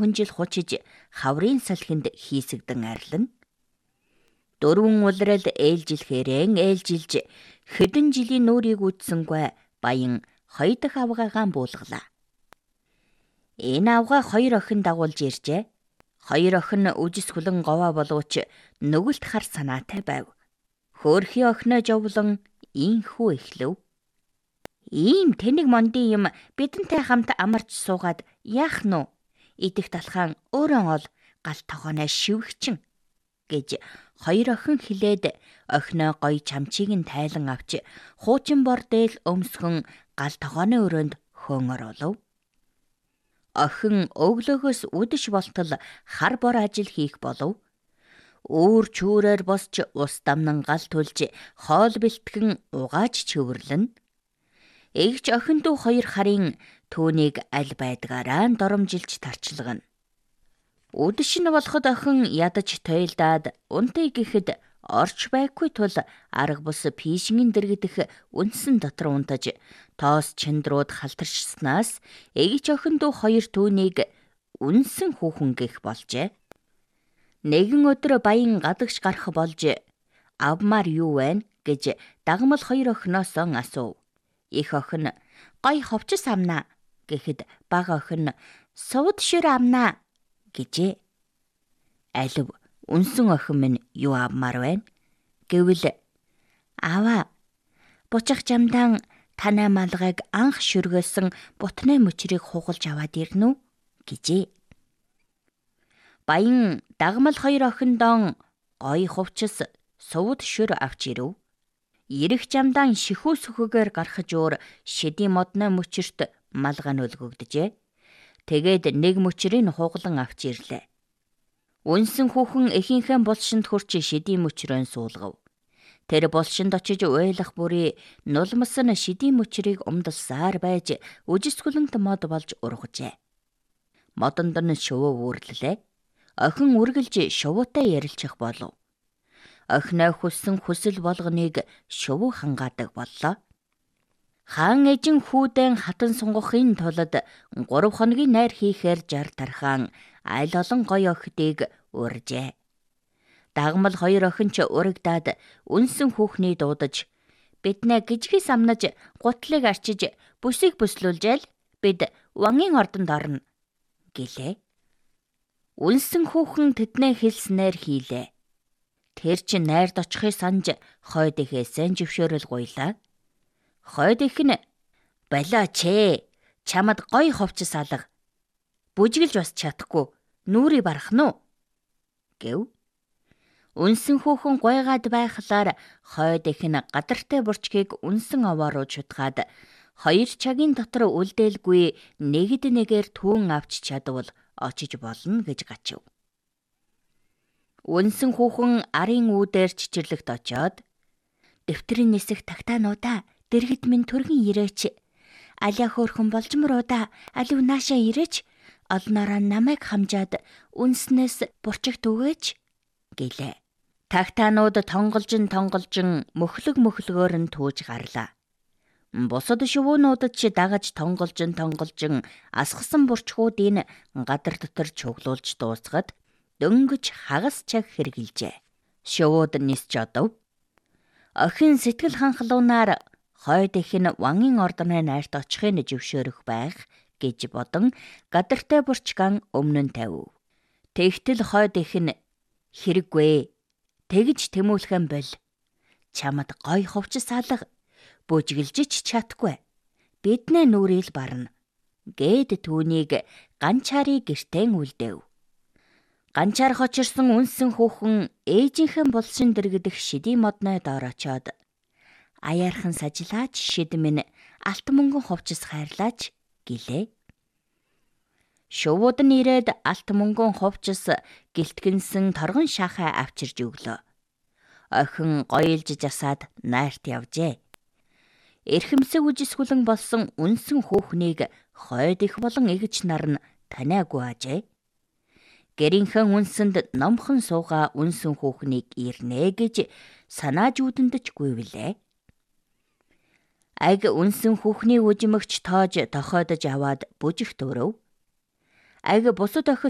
хүнжил хучиж хаврын салхинд хийсэгдэн арилна. 4 улирал ээлжилж хэдэн жилийн нүрийг үтсэнгүй баян 2 дахь авгаагаан буулгалаа. Энэ авгаа 2 охин дагуулж иржээ. 2 охин үжисхүлэн говаа боловч нүгэлт хар санаатай байв. Хөөрхийн охиноо жовлон ийхүү эхлэв. Ийм тэнэг мондын юм бидэнтэй хамт амарч суугаад яах нь вэ? Идэх талхаан өөрөө ол гал тогооноо шивгчин гэж 2 охин хэлээд охиноо гоё чамчийг нь тайлан авч хуучин бор дээл өмсгөн гал тогооны өрөөнд хөөн оруулав. Охин өглөөгөөс үдэш болтол хар бор ажил хийх болов. Үүр чүүрээр босч ус дамнан гал түлж хоол бэлтгэн угааж чөвөрлөн. Эгч охин дүү 2 харын түүнийг аль байдгаараа доромжилж тарчилгана. Үдэш нь болоход охин ядаж тойлдаад унтыг гэхэд орч байхгүй тул арга бус пишингийн дэргдэх үнсэн дотор унтаж тоос чандрууд халтарчснаас эгч охин дүү 2 түүнийг үнсэн хүүхэн гэх болжээ. Нэгэн өдөр баян гадагш гарах болж авмаар юу вэ гэж дагмал 2 охиноос асуув. Их охин гой ховчс амнаа гэхэд бага охин сууд шир амнаа гэжээ. Алив үнсэн охин минь юу авмаар байна гэвэл аваа бучих жамдан танай малгайг анх шүргээсэн бутны мөчрийг хугалж аваад ирнэ үү гэжээ. Баян дагмал 2 охиндон гой хувчс сууд шүр авч ирэв. Ирэх жамдан шихүү сүхэгээр гарахж өөр шидийн модны мөчөрт малгай нь өлгөгдөжээ. Тэгээд нэг мөчрийг хугалан авч ирлээ. Үнсэн хүүхэн эхийнхээ булшинд хурч шидийн мөчрөөн суулгав. Тэр булшинд очиж уйлах бүрий нулимс нь шидийн мөчрийг умдалсаар байж үжисгүлэнт мод болж ургажээ. Модонд нь шувуу үүрлэлээ. Охин үргэлж шувуутай ярилчих болов. Охиноо хүссэн хүсэл болгоныг шувуу хангаадаг боллоо. Хаан эжин хүүдэн хатан сунгахын тулд 3 хоногийн найр хийхээр 60 тархаан аль олон гоё охидыг уржээ. Дагмал 2 охин ч урагдаад үнсэн хүүхний дуудаж биднээ гижгээс амнаж гутлыг арчиж бүсийг бүслүүлжээл бид вангийн ордонд орно гэлээ. Үнсэн хүүхэн тэднээ хэлснээр хийлээ. Тэр чинь найрд очихыг санаж хойд ихээсээ жившөөрөл гуйлаа. Хойд их нь балаач ээ чамд гоё ховчс алга. Бүжиглж бас чадахгүй нүрий барах нь уу гэв. Үнсэн хүүхэн гойгаад байхлаар хойд их нь гадартай бурчгийг үнсэн овоо руу чутгаад 2 цагийн дотор үлдээлгүй нэгд нэгээр түүн авч чадвал очиж болно гэж гачив. Үнсэн хүүхэн арын үүдээр чичирлэгт очоод дэвтрийн нисэх тагтаануудаа дэргэд минь төргөн ирээч. Аля хөөрхөн болжморуудаа алив наашаа ирээч. Олноороо намайг хамжаад үнснээс бурчигт өгөөч гэлээ. Тагтаанууд тонголжин мөхлөгөөр нь түүж гарлаа. Бусад шувуунуудад ч дагаж тонголжин асгасан бурчгуудыг гадар дотор чуглуулж дуусгаад дөнгөж хагас чаг хэрглэжээ. Шувууд нисч одов. Охин сэтгэл ханхлуунаар хойд их нь вангийн ордны найрт очихыг жившөөрөх байх гэж бодон гадартай бурчгаан өмнө нь тавив. Тэгтэл хойд их нь хэрэггүй тэгж тэмүүлхэн бол чамд гой хувцас алга бүжгэлж ч чадахгүй биднээ нүрэл барна гэд түүнийг ганчаарыг гэртэн үлдээв. Ганчаар хочирсан үнсэн хүүхэн ээжийнхэн булшин дэргдэх шидийн модны доор очоод аяархан сажлаач шид минь алт мөнгөн хувцас хайрлаач гэлээ. Шувууд нь ирээд алт мөнгөн хувцас гэлтгэнсэн торгон шахаа авчирж өглөө. Охин гоёлж жасаад найрт явжээ. Эрхэмсэг үжисгүлэн болсон үнсэн хүүхнийг хойд их болон эгч нар нь таниагүй ажээ. Гэрийнхэн үнсэнд номхон суугаа үнсэн хүүхнийг ирнэ гэж санааж үдэндэж гуйвлээ. Аг үнсэн хүүхний үжимэгч тоож тохойдож аваад бүжигт өрөв. Аг бусад охид